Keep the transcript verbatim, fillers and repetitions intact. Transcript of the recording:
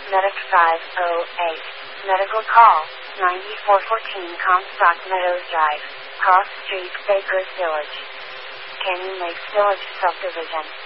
Medic five oh eight. Medical call, ninety-four fourteen Comstock Meadows Drive, Cross Street, Baker's Village. Canyon Lakes Village Subdivision.